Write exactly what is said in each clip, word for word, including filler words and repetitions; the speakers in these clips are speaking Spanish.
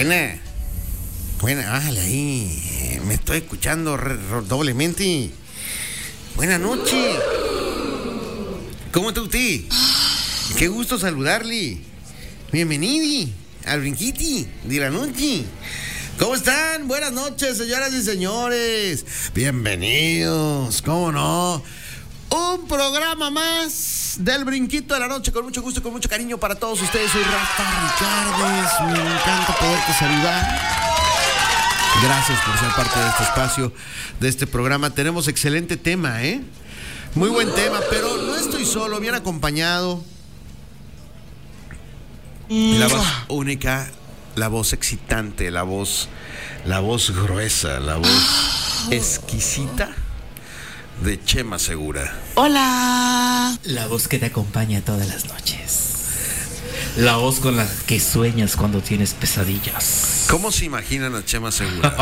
Buena. Buena, bájale ahí. Me estoy escuchando re, re, doblemente. Buena noche. ¿Cómo está usted? Qué gusto saludarle. Bienvenido al brinquiti de la noche. ¿Cómo están? Buenas noches, señoras y señores. Bienvenidos, ¿cómo no? Un programa más del Brinquito de la Noche, con mucho gusto y con mucho cariño para todos ustedes. Soy Rafa Ricardes, me encanta poderte saludar. Gracias por ser parte de este espacio, de este programa. Tenemos excelente tema, ¿eh? Muy buen tema, pero no estoy solo, bien acompañado. La voz única, la voz excitante, la voz, la voz gruesa, la voz exquisita de Chema Segura. Hola. La voz que te acompaña todas las noches. La voz con la que sueñas cuando tienes pesadillas. ¿Cómo se imaginan a Chema Segura?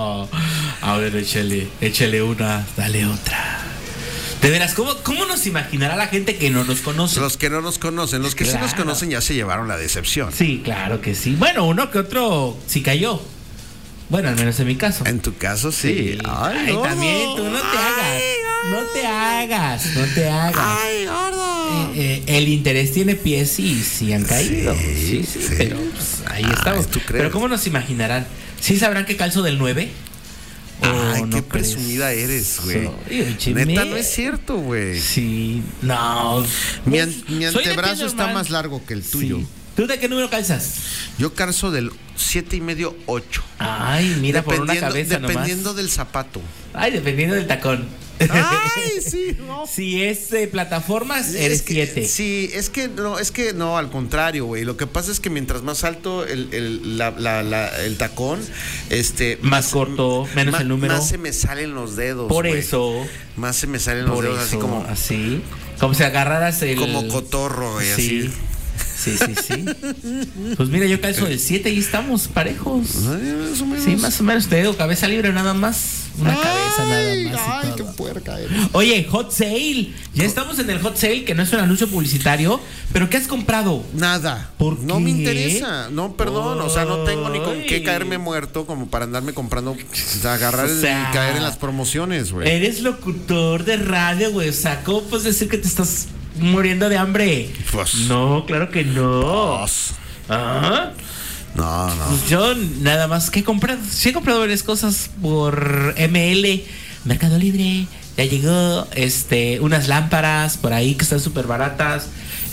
A ver, échale, échale una, dale otra. De veras, ¿cómo, ¿cómo nos imaginará la gente que no nos conoce? Los que no nos conocen, los que claro. sí nos conocen ya se llevaron la decepción. Sí, claro que sí. Bueno, uno que otro sí cayó. Bueno, al menos en mi caso. En tu caso, sí. sí. Ay, Ay no. También, tú no te hagas. Ay, no te hagas, no te hagas. Ay, gordo. Eh, eh, el interés tiene pies y sí han caído. Sí, sí, sí, sí. Pero pues, ahí Ay, estamos. ¿tú crees? Pero ¿cómo nos imaginarán? ¿Sí sabrán que calzo del nueve? Ay, no qué crees? Presumida eres, güey. Soy, Neta, no es cierto, güey. Sí, no. Mi, an, mi antebrazo está más largo que el tuyo. Sí. ¿Tú de qué número calzas? Yo calzo del siete y medio, ocho. Ay, mira, por una cabeza Dependiendo nomás. del zapato. Ay, dependiendo del tacón. Ay, sí, no. Si es de plataformas, eres siete. Sí, es que no, es que no, al contrario, güey. Lo que pasa es que mientras más alto el, el, la, la, la, el tacón, este. Más, más corto, menos más, el número. Más se me salen los dedos. Por güey. eso. Más se me salen los por dedos, eso, así como. Así. Como si agarraras el. Como cotorro, güey, sí. así. Sí, sí, sí. Pues mira, yo calzo del siete y estamos parejos. Más o menos. Sí, más o menos. Te digo, cabeza libre nada más. Una ay, cabeza nada más. Ay, y qué todo. puerca eres. Oye, hot sale. Ya estamos en el hot sale, que no es un anuncio publicitario. ¿Pero qué has comprado? Nada. ¿Por no qué? me interesa. No, perdón. Ay. O sea, no tengo ni con qué caerme muerto como para andarme comprando, o sea, agarrar o sea, y caer en las promociones, güey. Eres locutor de radio, güey. O sea, ¿cómo puedes decir que te estás muriendo de hambre? Pues, no, claro que no. Pues, ¿Ah? No, no. Pues yo nada más que he comprado. Sí he comprado varias cosas por M L, Mercado Libre. Ya llegó, este, unas lámparas por ahí que están súper baratas.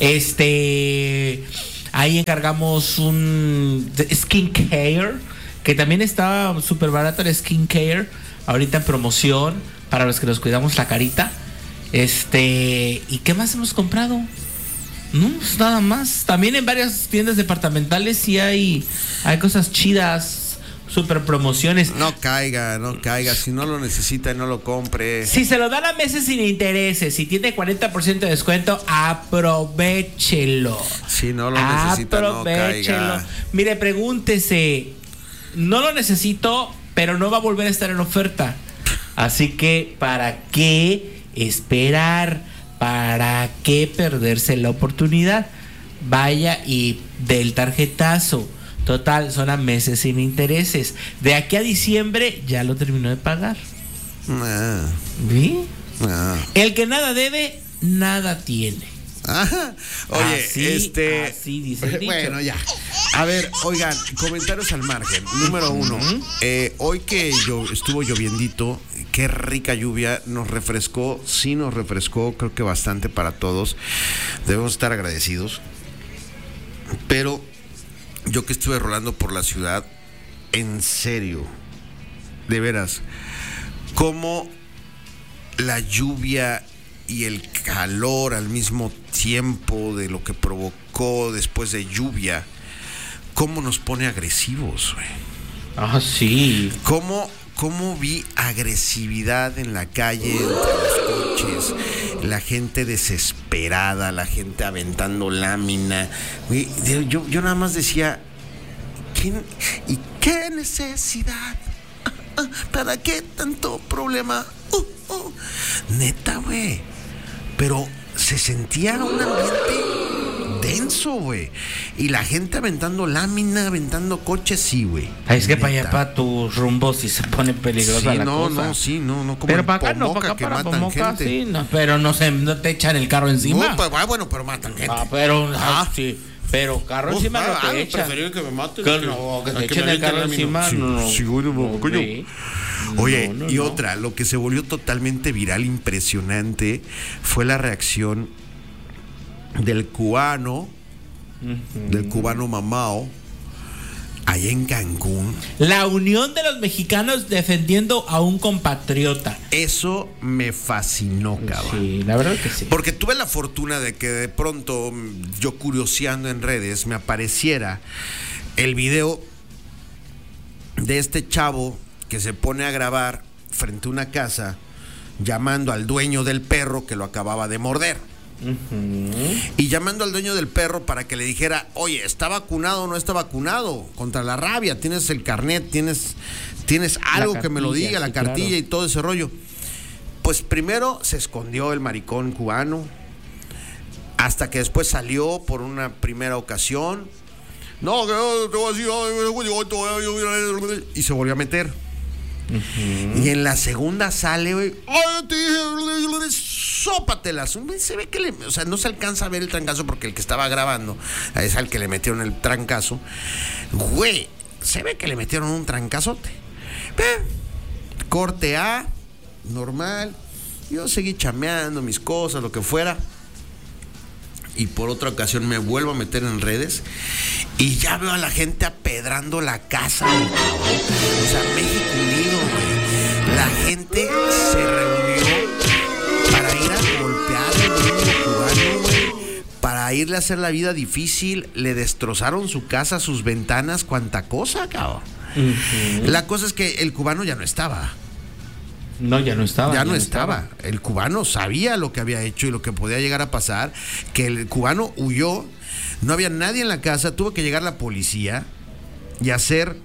Este, ahí encargamos un skincare, que también está súper barato el skincare. Ahorita en promoción para los que nos cuidamos la carita. Este, ¿y qué más hemos comprado? No, pues nada más. También en varias tiendas departamentales sí hay, hay cosas chidas, super promociones. No caiga, no caiga. Si no lo necesita, no lo compre. Si se lo dan a meses sin intereses, si tiene cuarenta por ciento de descuento, aprovéchelo. Si no lo necesita, no caiga. Mire, pregúntese. No lo necesito, pero no va a volver a estar en oferta. Así que, ¿para qué esperar? ¿Para qué perderse la oportunidad? Vaya y del tarjetazo. Total, son a meses sin intereses. De aquí a diciembre ya lo terminó de pagar. Ah. ¿Sí? Ah. El que nada debe, nada tiene. Ajá. Oye, así, este. Así dice el dicho. Bueno, ya. A ver, oigan, comentarios al margen. Número uno, uh-huh. eh, hoy que yo estuvo lloviendito, qué rica lluvia, nos refrescó, sí nos refrescó, creo que bastante para todos. Debemos estar agradecidos. Pero yo que estuve rolando por la ciudad, en serio, de veras, cómo la lluvia y el calor al mismo tiempo de lo que provocó después de lluvia, cómo nos pone agresivos, güey. Ah, sí. Cómo, cómo vi agresividad en la calle, entre los coches, la gente desesperada, la gente aventando lámina. Güey, yo, yo nada más decía, ¿quién, ¿y qué necesidad? ¿Para qué tanto problema? Uh, uh. Neta, güey. Pero se sentía un ambiente denso, güey. Y la gente aventando lámina, aventando coches, sí, güey. Es que para allá, para tus rumbos, si se pone peligrosa sí, la no, cosa. No, sí, no, no. Como pero para acá no, para acá que para matan Pomoca, gente. sí, no, pero no se no te echan el carro encima. No, pues, bueno, pero matan gente. Ah, pero, ah. ah, sí. Pero carro Uf, encima ah, no te ah, echan. Preferiría que me maten. Que, no, que te echen el carro encima. Sí, no, sí, bueno, no, coño. sí. Oye, No, no, y no. otra, lo que se volvió totalmente viral, impresionante, fue la reacción del cubano, uh-huh. del cubano Mamao, allá en Cancún. La unión de los mexicanos defendiendo a un compatriota. Eso me fascinó, cabrón. Sí, la verdad que sí. Porque tuve la fortuna de que de pronto, yo curioseando en redes, me apareciera el video de este chavo que se pone a grabar frente a una casa llamando al dueño del perro que lo acababa de morder. Uh-huh. Y llamando al dueño del perro para que le dijera, oye, ¿está vacunado o no está vacunado contra la rabia? ¿Tienes el carnet? ¿Tienes, tienes algo cartilla, que me lo diga? La sí, cartilla, claro. Y todo ese rollo. Pues primero se escondió el maricón cubano, hasta que después salió por una primera ocasión. No, que te voy a decir, y se volvió a meter. Uh-huh. Y en la segunda sale, güey, sópatelas. Se ve que le, o sea, no se alcanza a ver el trancazo porque el que estaba grabando es al que le metieron el trancazo. Güey, se ve que le metieron un trancazote. Eh, corte A, normal. Yo seguí chameando mis cosas, lo que fuera. Y por otra ocasión me vuelvo a meter en redes y ya veo a la gente apedrando la casa, güey. O sea, México unido, güey. La gente se reunió para ir a golpear al gobierno cubano, güey, para irle a hacer la vida difícil. Le destrozaron su casa, sus ventanas, cuánta cosa, cabrón. Uh-huh. La cosa es que el cubano ya no estaba. No, ya no estaba. Ya, ya no estaba. estaba. El cubano sabía lo que había hecho y lo que podía llegar a pasar, que el cubano huyó, no había nadie en la casa, tuvo que llegar la policía y hacer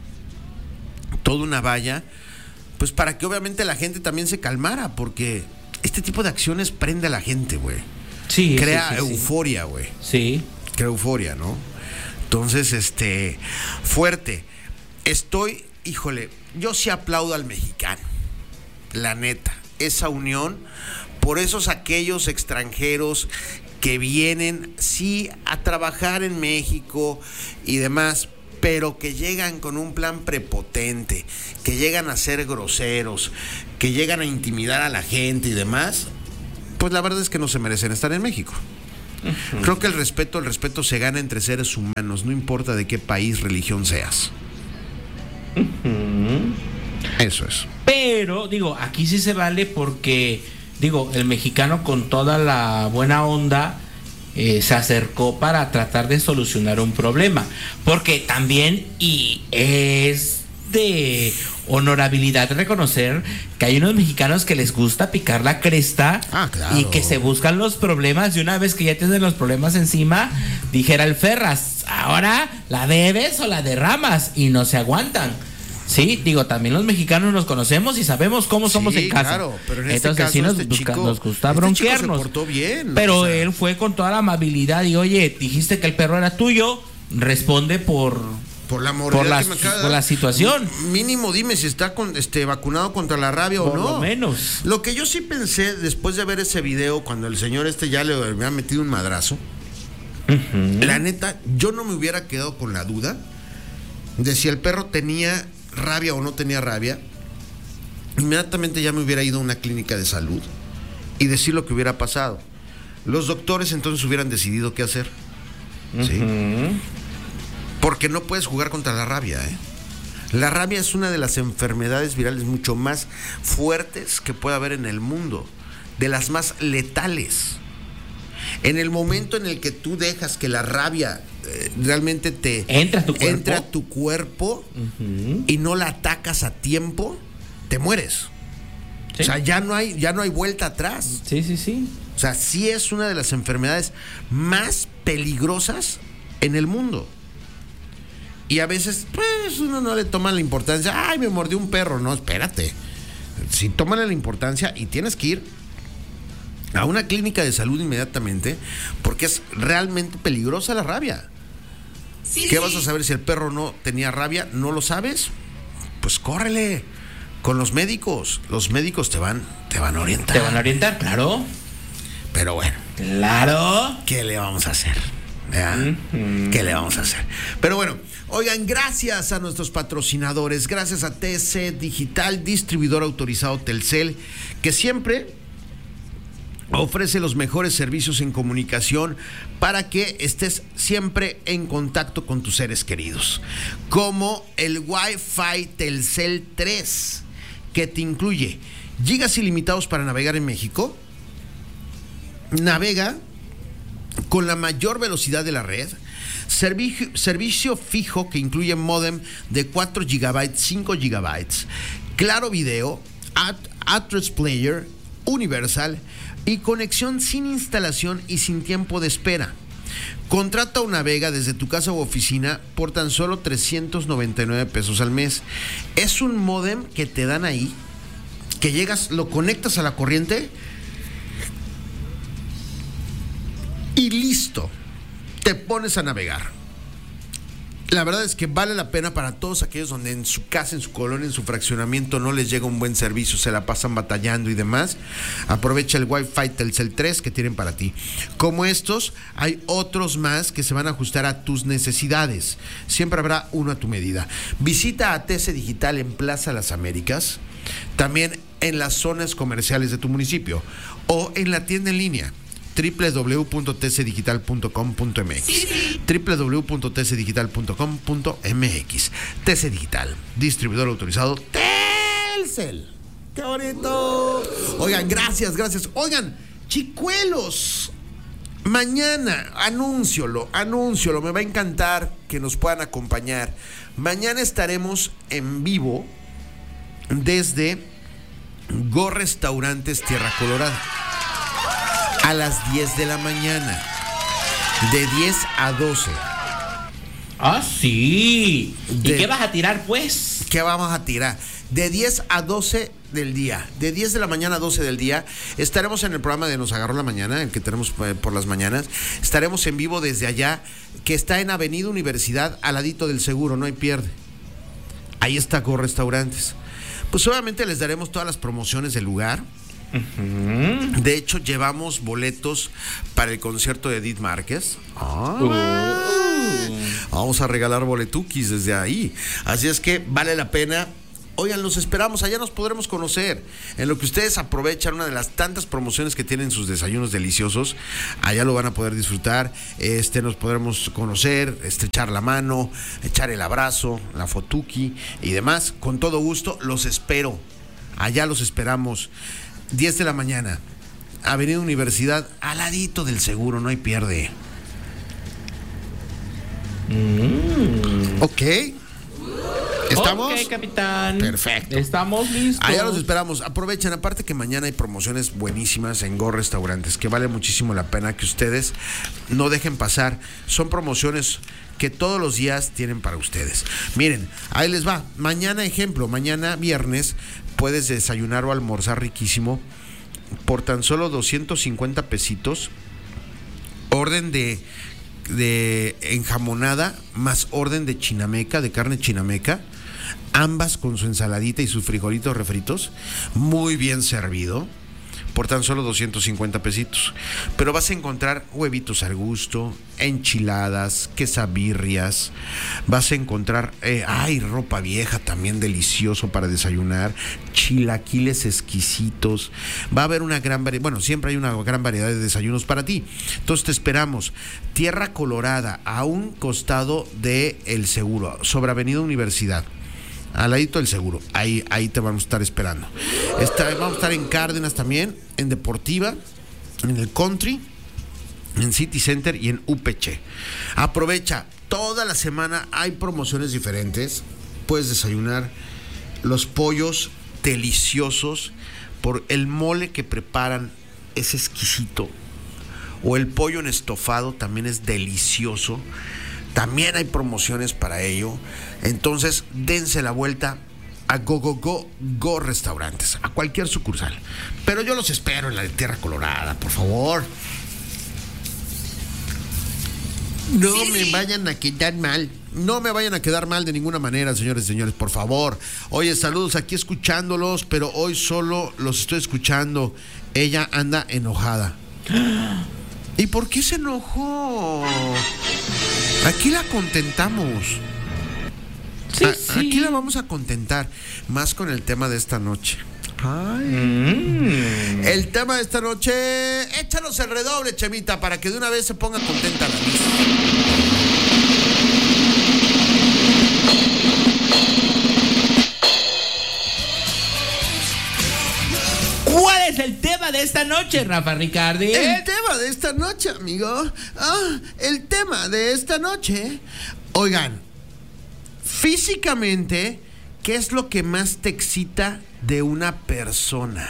toda una valla, pues para que obviamente la gente también se calmara, porque este tipo de acciones prende a la gente, güey. Sí. Crea sí, sí, euforia, güey. Sí. Crea euforia, ¿no? Entonces, este, fuerte. Estoy, híjole, yo sí aplaudo al mexicano. La neta, esa unión, por esos aquellos extranjeros que vienen, sí, a trabajar en México y demás, pero que llegan con un plan prepotente, que llegan a ser groseros, que llegan a intimidar a la gente y demás, pues la verdad es que no se merecen estar en México. Uh-huh. Creo que el respeto, el respeto se gana entre seres humanos, no importa de qué país, religión seas. Uh-huh. Eso es. Pero, digo, aquí sí se vale porque, digo, el mexicano con toda la buena onda eh, se acercó para tratar de solucionar un problema. Porque también, y es de honorabilidad reconocer que hay unos mexicanos que les gusta picar la cresta. Ah, claro. Y que se buscan los problemas y una vez que ya tienen los problemas encima, dijera el Ferras, ahora la debes o la derramas y no se aguantan. Sí, digo, también los mexicanos nos conocemos y sabemos cómo somos sí, en casa. Claro, pero en entonces este caso, sí nos, este busca, chico, nos gusta este bronquearnos. Chico se portó bien, pero o sea, él fue con toda la amabilidad y oye, dijiste que el perro era tuyo, responde por por la por la, que me acaba de por la dar. situación. Mínimo dime si está con, este, vacunado contra la rabia por o no. Por lo menos. Lo que yo sí pensé después de ver ese video, cuando el señor este ya le había metido un madrazo, uh-huh. La neta, yo no me hubiera quedado con la duda de si el perro tenía rabia o no tenía rabia. Inmediatamente ya me hubiera ido a una clínica de salud y decir lo que hubiera pasado. Los doctores entonces hubieran decidido qué hacer. ¿Sí? Uh-huh. Porque no puedes jugar contra la rabia, ¿eh? La rabia es una de las enfermedades virales mucho más fuertes que puede haber en el mundo, de las más letales. En el momento en el que tú dejas que la rabia eh, realmente te entra a tu cuerpo, entra a tu cuerpo uh-huh. y no la atacas a tiempo, te mueres. ¿Sí? O sea, ya no hay, ya no hay vuelta atrás. Sí, sí, sí. O sea, sí es una de las enfermedades más peligrosas en el mundo. Y a veces, pues, uno no le toma la importancia. Ay, me mordió un perro. No, espérate. Sí, tómale la importancia y tienes que ir a una clínica de salud inmediatamente, porque es realmente peligrosa la rabia. Sí, ¿Qué sí. vas a saber si el perro no tenía rabia? ¿No lo sabes? Pues córrele con los médicos. Los médicos te van, te van a orientar. Te van a orientar, claro. Pero bueno. Claro. ¿Qué le vamos a hacer? Uh-huh. ¿Qué le vamos a hacer? Pero bueno, oigan, gracias a nuestros patrocinadores, gracias a T C Digital, distribuidor autorizado Telcel, que siempre ofrece los mejores servicios en comunicación para que estés siempre en contacto con tus seres queridos, como el Wi-Fi Telcel tres, que te incluye gigas ilimitados para navegar en México. Navega con la mayor velocidad de la red, servicio, servicio fijo que incluye módem de cuatro gigabytes, cinco gigabytes, claro video, address player universal y conexión sin instalación y sin tiempo de espera. Contrata o navega desde tu casa u oficina por tan solo trescientos noventa y nueve pesos al mes. Es un módem que te dan ahí, que llegas, lo conectas a la corriente y listo, te pones a navegar. La verdad es que vale la pena para todos aquellos donde en su casa, en su colonia, en su fraccionamiento no les llega un buen servicio, se la pasan batallando y demás. Aprovecha el Wi-Fi Telcel tres que tienen para ti. Como estos, hay otros más que se van a ajustar a tus necesidades. Siempre habrá uno a tu medida. Visita a T C Digital en Plaza Las Américas, también en las zonas comerciales de tu municipio o en la tienda en línea doble u doble u doble u punto t c digital punto com punto m x. Sí, sí. doble u doble u doble u punto t c digital punto com punto m x. T C Digital, distribuidor autorizado Telcel. ¡Qué bonito! Oigan, gracias, gracias. Oigan, chicuelos, mañana, anúnciolo, anúnciolo. Me va a encantar que nos puedan acompañar. Mañana estaremos en vivo desde Go Restaurantes Tierra Colorada. A las diez de la mañana, de diez a doce. Ah, sí. De, ¿Y qué vas a tirar, pues? ¿Qué vamos a tirar? De diez a doce del día. De diez de la mañana a doce del día. Estaremos en el programa de Nos Agarró la Mañana, el que tenemos por las mañanas. Estaremos en vivo desde allá, que está en Avenida Universidad, al ladito del Seguro, no hay pierde. Ahí está Go Restaurantes. Pues obviamente les daremos todas las promociones del lugar. Uh-huh. De hecho, llevamos boletos para el concierto de Edith Márquez. Ah, uh. Vamos a regalar boletuquis desde ahí. Así es que vale la pena. Oigan, los esperamos, allá nos podremos conocer. En lo que ustedes aprovechan una de las tantas promociones que tienen sus desayunos deliciosos, allá lo van a poder disfrutar. Este, nos podremos conocer, estrechar la mano, echar el abrazo, la fotuki y demás. Con todo gusto, los espero. Allá los esperamos. diez de la mañana, Avenida Universidad, al ladito del Seguro, no hay pierde. Mm. Ok. ¿Estamos? Ok, capitán. Perfecto. Estamos listos. Allá los esperamos. Aprovechen, aparte que mañana hay promociones buenísimas en Go Restaurantes, que vale muchísimo la pena que ustedes no dejen pasar. Son promociones que todos los días tienen para ustedes. Miren, ahí les va. Mañana, ejemplo, mañana viernes puedes desayunar o almorzar riquísimo por tan solo doscientos cincuenta pesitos. Orden de, de enjamonada más orden de chinameca, de carne chinameca. Ambas con su ensaladita y sus frijolitos refritos. Muy bien servido. Por tan solo doscientos cincuenta pesitos. Pero vas a encontrar huevitos al gusto, enchiladas, quesabirrias. Vas a encontrar, eh, ay, ropa vieja también delicioso para desayunar. Chilaquiles exquisitos. Va a haber una gran variedad, bueno, siempre hay una gran variedad de desayunos para ti. Entonces te esperamos. Tierra Colorada, a un costado de El Seguro, sobre Avenida Universidad. Al ladito del Seguro, ahí, ahí te vamos a estar esperando. Está, vamos a estar en Cárdenas también, en Deportiva, en el Country, en City Center y en U P H. Aprovecha, toda la semana hay promociones diferentes. Puedes desayunar los pollos deliciosos, por el mole que preparan es exquisito, o el pollo en estofado también es delicioso. También hay promociones para ello. Entonces, dense la vuelta a Go Go Go Go Restaurantes, a cualquier sucursal. Pero yo los espero en la de Tierra Colorada, por favor. No sí, me sí. vayan a quedar mal. No me vayan a quedar mal de ninguna manera, señores y señores, por favor. Oye, saludos aquí escuchándolos, pero hoy solo los estoy escuchando. Ella anda enojada. ¿Y por qué se enojó? Aquí la contentamos. Sí, a, sí. Aquí la vamos a contentar, más con el tema de esta noche. Ay. Mm. El tema de esta noche, échanos el redoble, Chemita, para que de una vez se ponga contenta la lista. ¿Cuál es el tema de esta noche, Rafa Ricardi? El tema de esta noche, amigo. Ah, el tema de esta noche. Oigan, físicamente, ¿qué es lo que más te excita de una persona?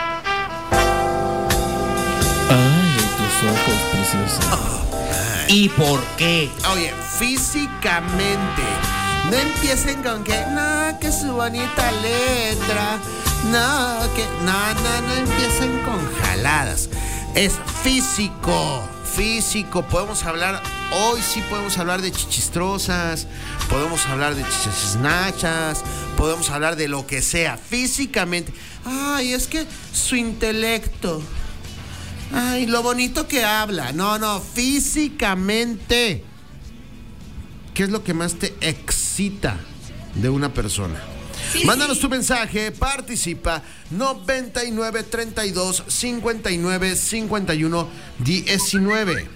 Ay, tus ojos preciosos. Oh, ¿y por qué? Oye, físicamente. No empiecen con que, no, que su bonita letra. No, que, no, no, no empiecen con jaladas. Es físico, físico. Podemos hablar, hoy sí podemos hablar de chichistrosas, podemos hablar de chichisnachas, podemos hablar de lo que sea, físicamente. Ay, es que su intelecto. Ay, lo bonito que habla. No, no, físicamente. ¿Qué es lo que más te excita de una persona? Sí, mándanos sí. tu mensaje, participa noventa y nueve treinta y dos cincuenta y nueve cincuenta y uno diecinueve.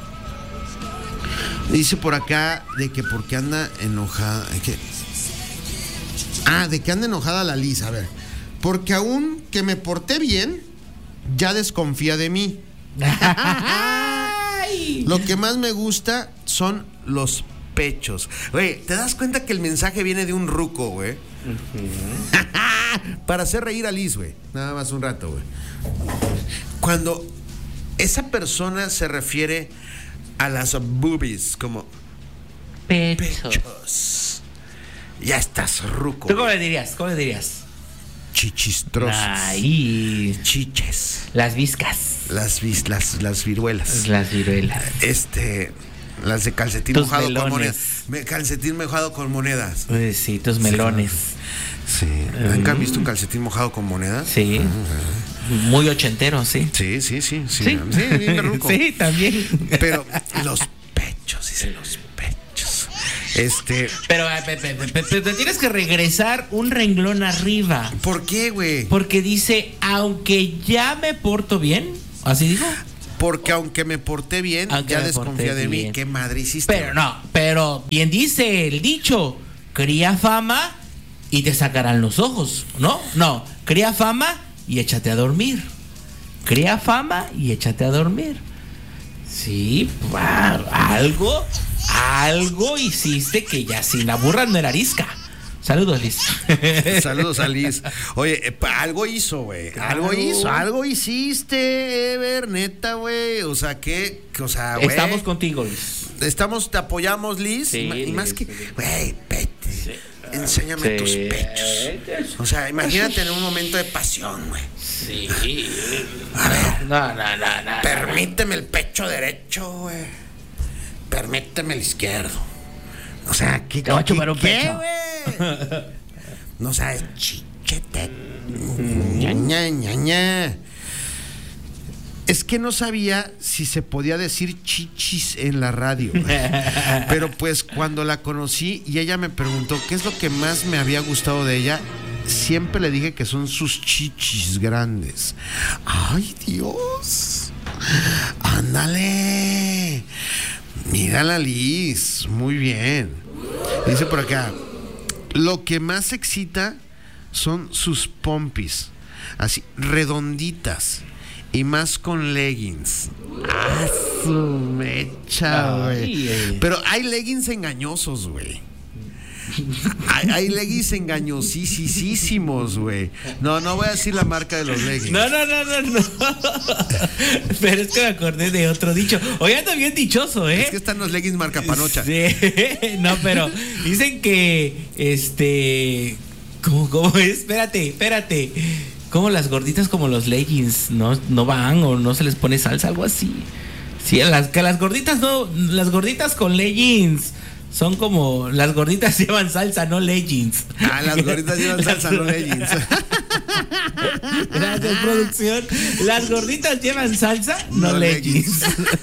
Dice por acá de que porque anda enojada. Que... Ah, de que anda enojada la Liz. A ver, porque aún que me porté bien, ya desconfía de mí. Lo que más me gusta son los pechos. Güey, ¿te das cuenta que el mensaje viene de un ruco, güey? Uh-huh. Para hacer reír a Liz, güey. Nada más un rato, güey. Cuando esa persona se refiere a las boobies como pechos, pechos. Ya estás ruco. ¿Tú cómo le dirías? ¿Cómo le dirías? Chichistrosas. Ahí. Chiches. Las viscas. Las vis, las, las viruelas. Las viruelas. Este... Las de calcetín tus mojado melones. con monedas. Calcetín mojado con monedas. Uy, sí, tus melones. Sí. ¿Nunca han visto un calcetín mojado con monedas? Sí. Uh-huh. Muy ochentero, sí. Sí, sí, sí. Sí, sí, sí bien ruco. Sí, también. Pero los pechos, dicen los pechos. Este. Pero te tienes que regresar un renglón arriba. ¿Por qué, güey? Porque dice, aunque ya me porto bien. ¿Así dijo? Porque aunque me porté bien, aunque ya desconfía de bien. mí. ¿Qué madre hiciste? Pero no, pero bien dice el dicho, cría fama y te sacarán los ojos. No, no, cría fama y échate a dormir. Cría fama y échate a dormir. Sí, wow, algo, algo hiciste que ya sin la burra no era arisca. Saludos, Liz. Saludos a Liz. Oye, eh, algo hizo, güey. Claro. Algo hizo, algo hiciste, Ever, neta, güey. O sea, ¿qué? O sea, güey. Estamos contigo, Liz. Estamos, te apoyamos, Liz. Sí, y más Liz, que, güey, vete. Sí. Enséñame sí. tus pechos. O sea, imagínate en un momento de pasión, güey. Sí. A ver. No, no, no, no. Permíteme el pecho derecho, güey. Permíteme el izquierdo. O sea, ¿qué? Te voy a chupar un pecho, güey? No sabes, chichete. ña, ña, ña, ña. Es que no sabía si se podía decir chichis en la radio. Pero pues cuando la conocí y ella me preguntó qué es lo que más me había gustado de ella, siempre le dije que son sus chichis grandes. ¡Ay, Dios! ¡Ándale! Mira la Liz, muy bien. Dice por acá, lo que más excita son sus pompis, así, redonditas, y más con leggings. ¡Ah, su mecha, güey! Pero hay leggings engañosos, güey. Hay, hay leggings engañosísimos, güey. No, no voy a decir la marca de los leggings. No, no, no, no, no. Pero es que me acordé de otro dicho. Hoy anda bien dichoso, ¿eh? Es que están los leggings marca panocha. Sí. No, pero dicen que este ¿Cómo, cómo es? Espérate, espérate. ¿Cómo las gorditas como los leggings no, no van o no se les pone salsa? Algo así. Sí, las, que las gorditas no, las gorditas con leggings son como, las gorditas llevan salsa, no leggings. Ah, las gorditas llevan salsa, no leggings. Gracias, producción. Las gorditas llevan salsa, no, no leggings.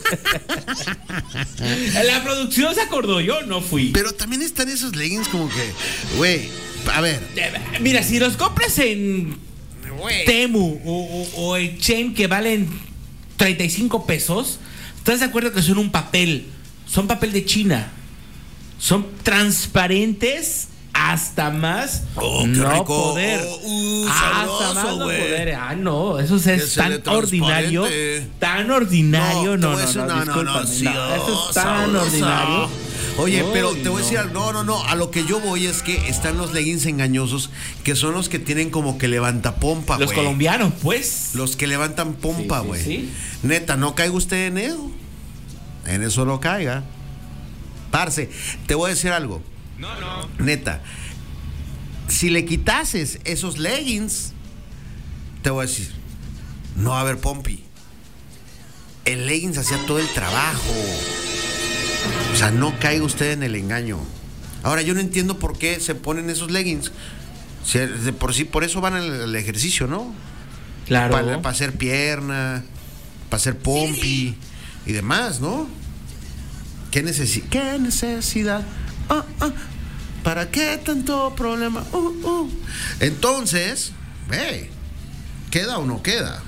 La producción se acordó, yo no fui. Pero también están esos leggings como que, güey, a ver. Mira, si los compras en wey. Temu o, o, o en Chain que valen treinta y cinco pesos, ¿estás de acuerdo que son un papel? Son papel de China. Son transparentes hasta más oh, no rico. poder. Oh, uh, hasta sabroso, más no wey. poder. Ah, no, eso es tan ordinario. Tan ordinario. No, no, no, no, no, no, no, no, sí, no, eso es tan sabroso. Ordinario. Oye, Uy, pero te voy no. a decir, no, no, no, a lo que yo voy es que están los leggings engañosos, que son los que tienen como que levanta pompa, güey. Los colombianos, pues. Los que levantan pompa, güey. Sí, sí, sí. Neta, no caiga usted en eso. En eso no caiga. Parce, te voy a decir algo. No, no. Neta, si le quitases esos leggings, te voy a decir, no va a haber pompi. El leggings hacía todo el trabajo. O sea, no caiga usted en el engaño. Ahora, yo no entiendo por qué se ponen esos leggings. Si de por sí, por eso van al, al ejercicio, ¿no? Claro. Para, para hacer pierna, para hacer pompi sí. y demás, ¿no? ¿Qué, necesi- ¿Qué necesidad? Ah, ah. ¿Para qué tanto problema? Uh, uh. Entonces, ve, ¿queda o no queda?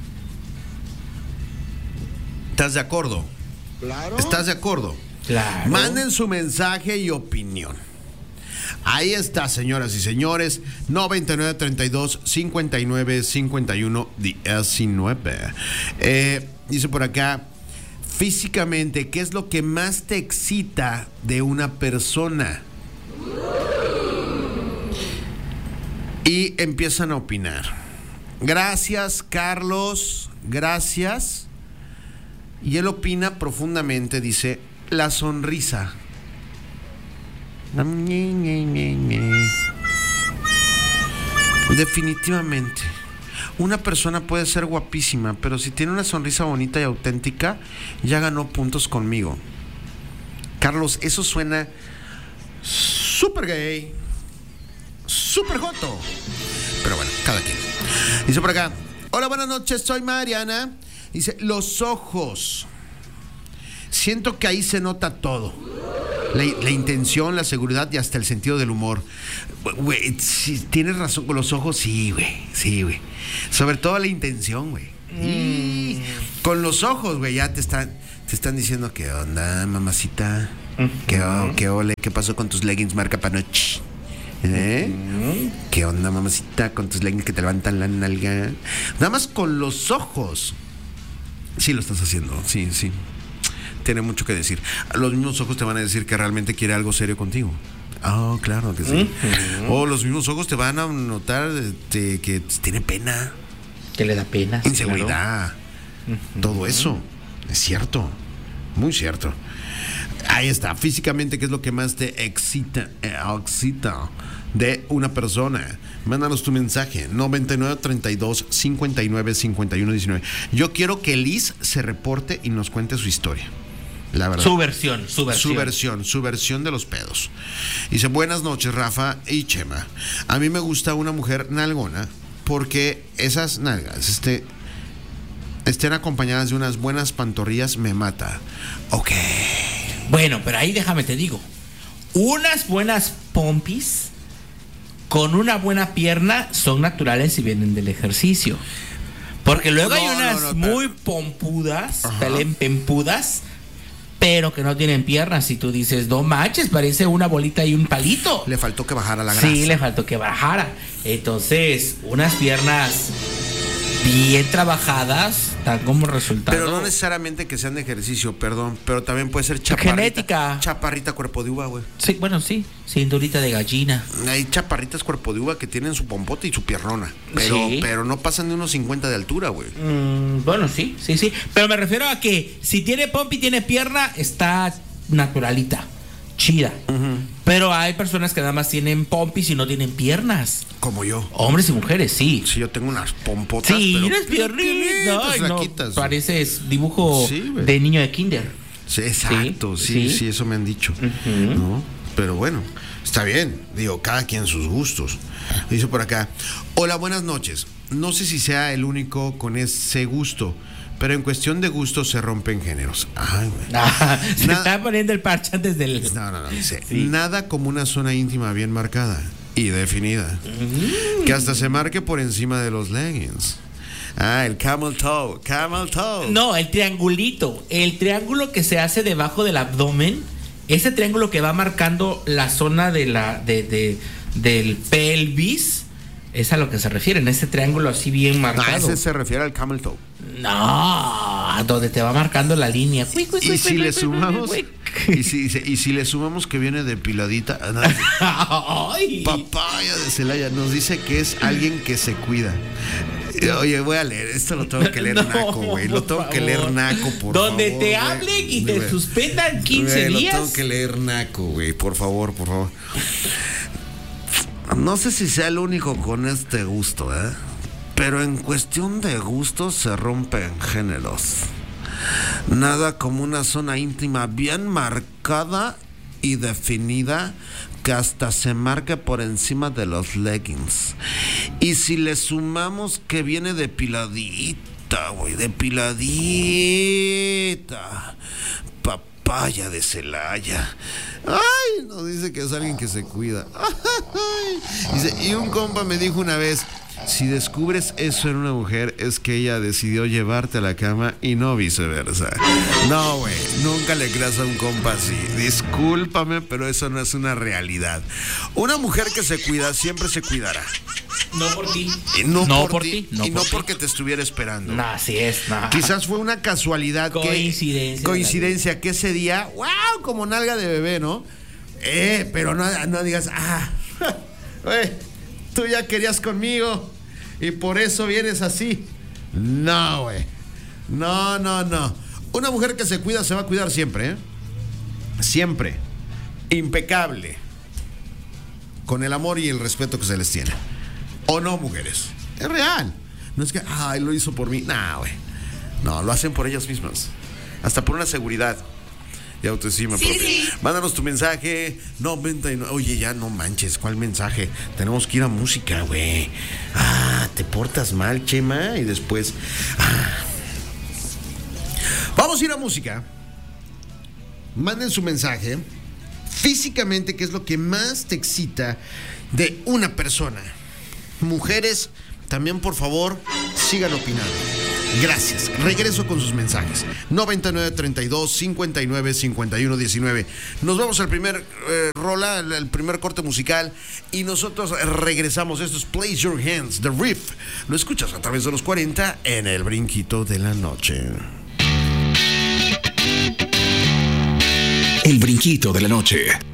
¿Estás de acuerdo? Claro. ¿Estás de acuerdo? Claro. Manden su mensaje y opinión. Ahí está, señoras y señores. noventa y nueve, treinta y dos, cincuenta y nueve, cincuenta y uno, diecinueve. Eh, dice por acá, físicamente, ¿qué es lo que más te excita de una persona? Y empiezan a opinar. Gracias, Carlos. Gracias. Y él opina profundamente, dice, la sonrisa. Definitivamente. Una persona puede ser guapísima, pero si tiene una sonrisa bonita y auténtica, ya ganó puntos conmigo. Carlos, eso suena súper gay, súper joto. Pero bueno, cada quien. Dice por acá, hola, buenas noches, soy Mariana. Dice, los ojos. Siento que ahí se nota todo. La, la intención, la seguridad y hasta el sentido del humor. Güey, si tienes razón con los ojos, sí, güey. Sí, güey. Sobre todo la intención, güey. Mm. Con los ojos, güey, ya te están, te están diciendo, ¿qué onda, mamacita? Uh-huh. ¿Qué, oh, qué ole? ¿Qué pasó con tus leggings marca Panoch? ¿Eh? Uh-huh. ¿Qué onda, mamacita? Con tus leggings que te levantan la nalga. Nada más con los ojos. Sí lo estás haciendo, sí, sí. Tiene mucho que decir. Los mismos ojos te van a decir que realmente quiere algo serio contigo. Oh, claro que sí. Uh-huh. O los mismos ojos te van a notar de, que tiene pena. Que le da pena. Inseguridad. Claro. Uh-huh. Todo eso. Es cierto. Muy cierto. Ahí está. Físicamente, ¿qué es lo que más te excita? Eh, excita de una persona? Mándanos tu mensaje. noventa y nueve, treinta y dos, cincuenta y nueve, cincuenta y uno, diecinueve. Yo quiero que Liz se reporte y nos cuente su historia. La verdad. Su versión, su versión. Su versión, su versión de los pedos. Dice, buenas noches, Rafa y Chema. A mí me gusta una mujer nalgona porque esas nalgas este, estén acompañadas de unas buenas pantorrillas, me mata. Ok. Bueno, pero ahí déjame te digo. Unas buenas pompis con una buena pierna son naturales y vienen del ejercicio. Porque luego no, hay unas no, no, muy pompudas, pempudas, pero que no tienen piernas. Y tú dices, no manches, parece una bolita y un palito. Le faltó que bajara la grasa. Sí, le faltó que bajara. Entonces, unas piernas bien trabajadas dan como resultado. Pero no necesariamente que sean de ejercicio, perdón, pero también puede ser chaparrita. Genética. Chaparrita cuerpo de uva, güey. Sí, bueno, sí, cinturita de gallina. Hay chaparritas cuerpo de uva que tienen su pompote y su piernona, pero, sí. pero no pasan de unos cincuenta de altura, güey. Mm, bueno, sí, sí, sí. Pero me refiero a que si tiene pompi y tiene pierna, está naturalita. chida. Uh-huh. Pero hay personas que nada más tienen pompis y no tienen piernas. Como yo. Hombres y mujeres, sí. Sí, yo tengo unas pompotas. Sí, pero unas piernitas. No, no, pareces dibujo sí, de niño de kinder. Sí, exacto. Sí, sí, sí, sí eso me han dicho. Uh-huh. ¿No? Pero bueno, está bien. Digo, cada quien sus gustos. Dice por acá: hola, buenas noches. No sé si sea el único con ese gusto, pero en cuestión de gustos se rompen géneros. Ay, ah, se nada, está poniendo el parche antes del... No, no, no. Dice, sí. Nada como una zona íntima bien marcada y definida. Mm. Que hasta se marque por encima de los leggings. Ah, el camel toe, camel toe. No, el triangulito. El triángulo que se hace debajo del abdomen. Ese triángulo que va marcando la zona de la, de, de, del pelvis. Es a lo que se refiere, en ese triángulo así bien marcado. No, ese se refiere al camel toe. No, donde te va marcando la línea. Y, y, y si le sumamos, y si, y si le sumamos que viene depiladita, Papaya de Celaya nos dice que es alguien que se cuida. Oye, voy a leer, esto lo tengo que leer no, naco, güey. Lo tengo que leer naco, por donde favor. Donde te hablen y te wey. suspendan quince wey, días. Lo tengo que leer naco, güey, por favor, por favor. No sé si sea el único con este gusto, ¿eh? Pero en cuestión de gustos se rompen géneros. Nada como una zona íntima bien marcada y definida que hasta se marque por encima de los leggings. Y si le sumamos que viene depiladita, güey, depiladita. Papaya de Celaya. Ay, no, dice que es alguien que se cuida. Ay, dice, y un compa me dijo una vez: si descubres eso en una mujer, es que ella decidió llevarte a la cama y no viceversa. No, güey, nunca le creas a un compa así. Discúlpame, pero eso no es una realidad. Una mujer que se cuida siempre se cuidará. No por ti. Y no, no por, por ti. ti. No y por no ti. Porque te estuviera esperando. No, así es. No. Quizás fue una casualidad. Coincidencia. Que, coincidencia que ese día, wow, como nalga de bebé, ¿no? Eh, pero no, no digas, ah, güey, tú ya querías conmigo y por eso vienes así. No, güey. No, no, no. Una mujer que se cuida se va a cuidar siempre, ¿eh? Siempre. Impecable. Con el amor y el respeto que se les tiene. ¿O no, mujeres? Es real. No es que, ay, lo hizo por mí. No, güey. No, lo hacen por ellas mismas. Hasta por una seguridad y autoestima sí, propia. Sí. Mándanos tu mensaje. noventa y nueve. Oye, ya no manches. ¿Cuál mensaje? Tenemos que ir a música, güey. Ah, te portas mal, Chema. Y después... Ah. Vamos a ir a música. Manden su mensaje. Físicamente, ¿qué es lo que más te excita de una persona? Mujeres, también por favor, sigan opinando. Gracias. Regreso con sus mensajes. noventa y nueve, treinta y dos, cincuenta y nueve, cincuenta y uno, diecinueve. Nos vamos al primer eh, rola, el primer corte musical. Y nosotros regresamos. Esto es Place Your Hands, The Riff. Lo escuchas a través de los cuarenta en el Brinquito de la Noche. El Brinquito de la Noche.